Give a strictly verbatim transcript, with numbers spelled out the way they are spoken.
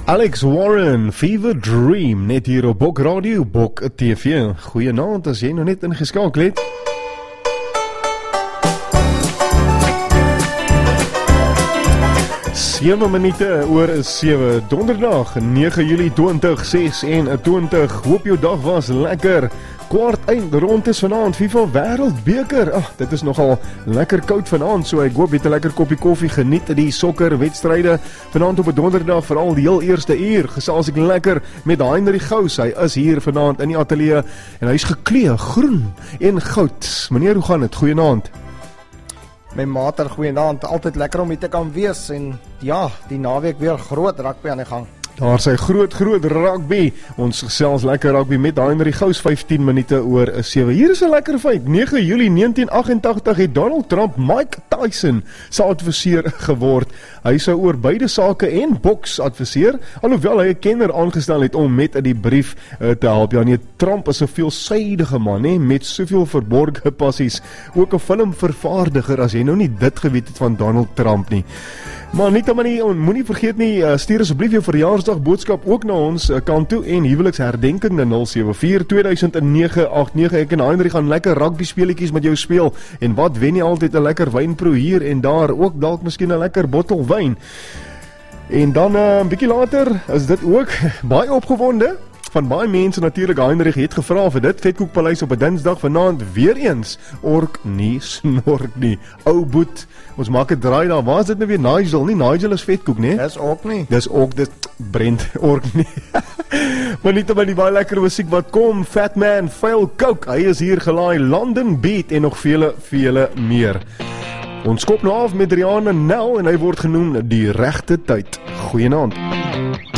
Alex Warren, Fever Dream, net hier op Bok Radio, Bok T V. Goeienaand as jy nog net ingeskakel het. sewe minute oor sewe, donderdag nege Julie twintig sesentwintig. Hoop jou dag was lekker. Kwart eind rond is vanaand FIFA Wêreldbeker. Ag, dit is nogal lekker koud vanaand, so ek hoop jy het 'n lekker koppie koffie, geniet die sokkerwedstryde vanaand op 'n donderdag, veral die heel eerste uur. Gesels ek lekker met Heinrich Gous. Hy is hier vanaand in die ateljee en hy's geklee groen en goud. Meneer, hoe gaan dit? Goeienaand. My mater, goeienaand. Altyd lekker om hier te kan wees en ja, die naweek weer groot rugby aan die gang. Daar sy groot, groot rugby. Ons gesels lekker rugby met Heinrich Gous, vyftien minute oor sewe. Hier is 'n lekker feit. nege Julie negentien agt-en-tagtig het Donald Trump Mike Tyson se adviseur geword. Hy sou oor beide sake en boks adviseer, alhoewel hy 'n kenner aangestel het om met die brief uh, te help. Ja nee, Trump is 'n veelsidige man, hè, met soveel verborgde passies. Ook 'n filmvervaardiger, as jy nou nie dit geweet het van Donald Trump nie. Maar nie te manie, moenie vergeet nie, stuur asseblief jou verjaarsdag boodskap ook na ons kant toe en huweliksherdenking na nul sewe vier twee duisend nege agt nege. Ek en Heinrich gaan lekker rugby speletjies met jou speel. En wat wen nie altyd 'n lekker wynproe hier en daar, ook dalk miskien 'n lekker bottel wyn. En dan 'n uh, bietjie later is dit ook baie opgewonde. Van baie mense natuurlik. Heinrich het gevra vir dit. Vetkoekpaleis op 'n Dinsdag vanaand weer eens. Ork nie, snork nie. Ou boet. Ons maak 'n draai daar. Waar is dit nou weer? Nigel, nie Nigel is vetkoek, nee. Dis ook nie. Dis ook dit Brent ork nie. Maar nie te baie baie lekker musiek wat kom. Fat Man, Fail Coke. Hy is hier gelaai. London Beat en nog vele vele meer. Ons skop nou af met Rihanna Nel en hy word genoem Die Regte Tyd. Goeienaand.